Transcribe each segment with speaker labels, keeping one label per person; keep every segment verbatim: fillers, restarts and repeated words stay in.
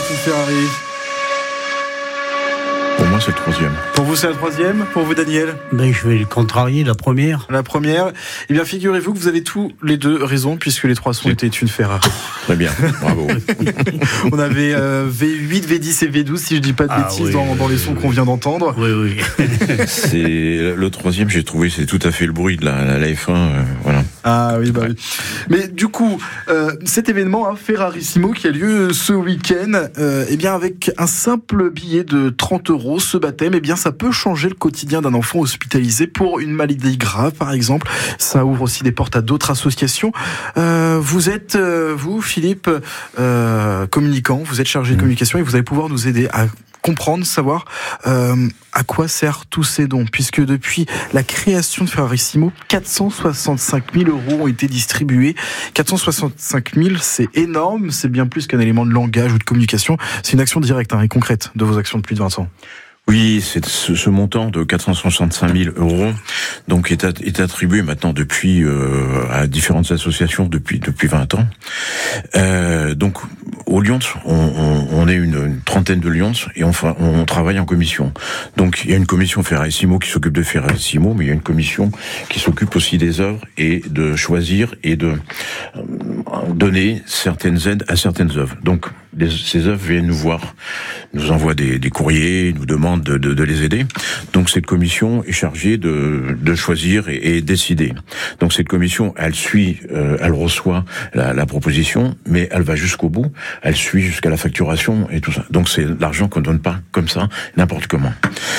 Speaker 1: est une Ferrari?
Speaker 2: Pour moi, c'est le troisième.
Speaker 1: Pour vous, c'est la troisième. Pour vous, Daniel?
Speaker 3: Ben, je vais le contrarier, la première.
Speaker 1: La première. Eh bien, figurez-vous que vous avez tous les deux raison, puisque les trois sont étaient une Ferrari.
Speaker 2: Très bien, bravo.
Speaker 1: On avait euh, V huit, V dix et V douze, si je dis pas de
Speaker 3: Ah,
Speaker 1: bêtises,
Speaker 3: oui,
Speaker 1: dans,
Speaker 3: oui,
Speaker 1: dans les
Speaker 3: oui,
Speaker 1: sons
Speaker 3: oui.
Speaker 1: qu'on vient d'entendre.
Speaker 3: Oui, oui.
Speaker 2: C'est le troisième, j'ai trouvé, c'est tout à fait le bruit de la, la, la F un, euh, voilà.
Speaker 1: Ah oui, bah oui. Mais du coup, euh, cet événement, hein, Ferrarissimo, qui a lieu ce week-end, euh, eh bien, avec un simple billet de trente euros, ce baptême, eh bien, ça peut changer le quotidien d'un enfant hospitalisé pour une maladie grave, par exemple. Ça ouvre aussi des portes à d'autres associations. Euh, vous êtes, euh, vous, Philippe, euh, communicant, vous êtes chargé de communication et vous allez pouvoir nous aider à comprendre, savoir euh, à quoi servent tous ces dons, puisque depuis la création de Ferrarissimo, quatre cent soixante-cinq mille euros ont été distribués. quatre cent soixante-cinq mille, c'est énorme, c'est bien plus qu'un élément de langage ou de communication, c'est une action directe hein, et concrète de vos actions depuis de vingt ans.
Speaker 2: Oui, c'est ce, ce montant de quatre cent soixante-cinq mille euros, donc est, est attribué maintenant depuis euh, à différentes associations depuis depuis vingt ans. Euh, donc au Lyons, on, on, on est une, une trentaine de Lyons et on, on travaille en commission. Donc il y a une commission Ferrarissimo qui s'occupe de Ferrarissimo, mais il y a une commission qui s'occupe aussi des œuvres et de choisir et de euh, donner certaines aides à certaines œuvres. Donc les, ces œuvres viennent nous voir, nous envoient des, des courriers, nous demandent De, de, de les aider. Donc cette commission est chargée de, de choisir et, et décider. Donc cette commission, elle suit, euh, elle reçoit la, la proposition, mais elle va jusqu'au bout. Elle suit jusqu'à la facturation et tout ça. Donc c'est l'argent qu'on donne pas comme ça, n'importe comment.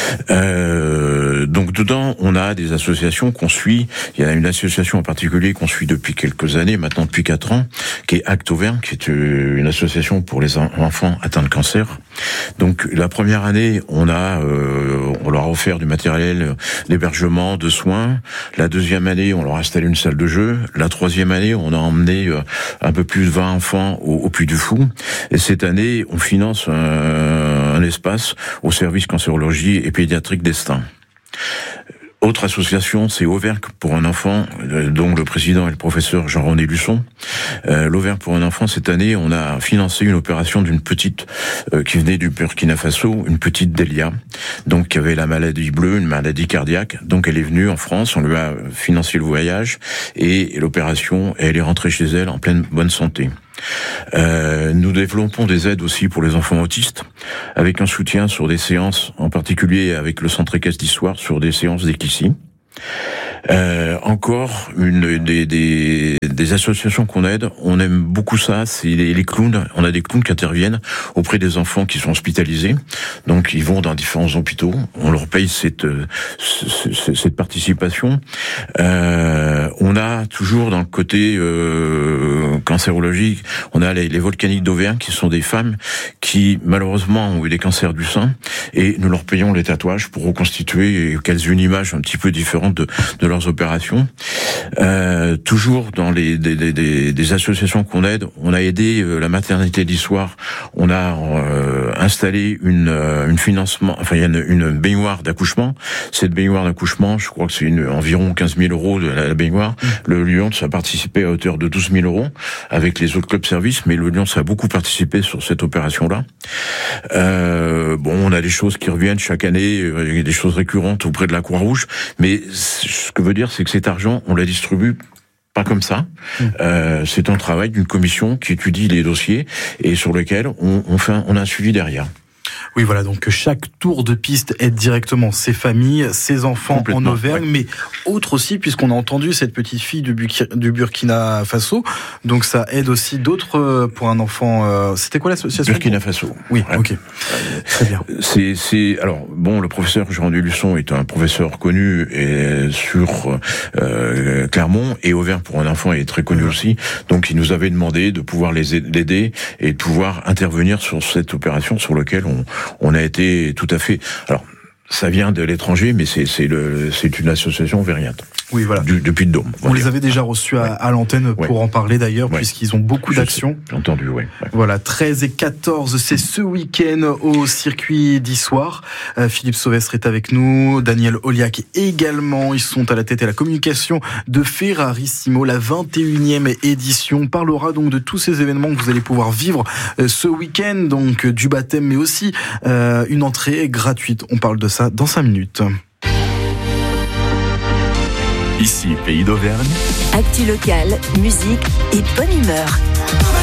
Speaker 2: Euh, donc dedans, on a des associations qu'on suit. Il y a une association en particulier qu'on suit depuis quelques années, maintenant depuis quatre ans, qui est Acte Auvergne, qui est une association pour les enfants atteints de cancer. Donc la première année, on a Euh, on leur a offert du matériel d'hébergement, de soins. La deuxième année, on leur a installé une salle de jeu. La troisième année, on a emmené euh, un peu plus de vingt enfants au, au Puy du Fou. Et cette année, on finance un, un espace au service cancérologie et pédiatrique d'Estaing. Autre association, c'est Auvergne pour un enfant, dont le président est le professeur Jean-René Luçon. Euh, L'Auvergne pour un enfant, cette année, on a financé une opération d'une petite euh, qui venait du Burkina Faso, une petite Delia, donc qui avait la maladie bleue, une maladie cardiaque. Donc elle est venue en France, on lui a financé le voyage et l'opération, elle est rentrée chez elle en pleine bonne santé. Euh, nous développons des aides aussi pour les enfants autistes, avec un soutien sur des séances, en particulier avec le Centre équestre d'histoire, sur des séances d'équicie. Euh, encore une des, des, des associations qu'on aide, on aime beaucoup ça, c'est les, les clowns. On a des clowns qui interviennent auprès des enfants qui sont hospitalisés. Donc ils vont dans différents hôpitaux, on leur paye cette cette, cette participation. Euh, on a toujours dans le côté euh, cancérologique, on a les, les volcaniques d'Auvergne qui sont des femmes qui malheureusement ont eu des cancers du sein et nous leur payons les tatouages pour reconstituer et qu'elles aient une image un petit peu différente de, de leurs opérations. Euh, toujours dans les des, des, des associations qu'on aide, on a aidé euh, la maternité d'Issoire. On a euh, installé une euh, une financement, enfin il y a une, une baignoire d'accouchement. Cette baignoire d'accouchement, je crois que c'est une, environ quinze mille euros de la, la baignoire. Mmh. Le Lyons a participé à hauteur de douze mille euros avec les autres clubs services, mais le Lyons a beaucoup participé sur cette opération-là. Euh, bon, on a des choses qui reviennent chaque année, euh, des choses récurrentes auprès de la Croix-Rouge, mais ce que veut dire, c'est que cet argent, on la distribue pas comme ça. Mmh. Euh, c'est un travail d'une commission qui étudie les dossiers et sur lequel on, on fait, un, on a un suivi derrière.
Speaker 1: Oui, voilà, donc chaque tour de piste aide directement ses familles, ses enfants en Auvergne, ouais. Mais autre aussi, puisqu'on a entendu cette petite fille du, Buk- du Burkina Faso, donc ça aide aussi d'autres pour un enfant. Euh, c'était quoi l'association ?
Speaker 2: Burkina Faso.
Speaker 1: Oui, ouais. Ok, très bien.
Speaker 2: C'est, c'est, alors bon, le professeur Jean-René Luçon est un professeur connu et sur euh, Clermont, et Auvergne pour un enfant est très connu ouais. aussi. Donc il nous avait demandé de pouvoir les aider et de pouvoir intervenir sur cette opération sur laquelle on On a été tout à fait... Alors, Ça vient de l'étranger, mais c'est, c'est, le, c'est une association auvergnate.
Speaker 1: Oui, voilà.
Speaker 2: Du, depuis le Dôme.
Speaker 1: On les avait déjà reçus à, ouais. à l'antenne pour ouais. en parler d'ailleurs, ouais. puisqu'ils ont beaucoup Je d'actions.
Speaker 2: J'ai entendu, oui. Ouais.
Speaker 1: Voilà, treize et quatorze, c'est ce week-end au circuit d'Issoire. Euh, Philippe Sauvestre est avec nous, Daniel Oliac également. Ils sont à la tête et à la communication de Ferrarissimo. La vingt et unième édition. On parlera donc de tous ces événements que vous allez pouvoir vivre euh, ce week-end, donc du baptême, mais aussi euh, une entrée gratuite. On parle de ça dans cinq minutes.
Speaker 4: Ici, Pays d'Auvergne.
Speaker 5: Actu locale, musique et bonne humeur.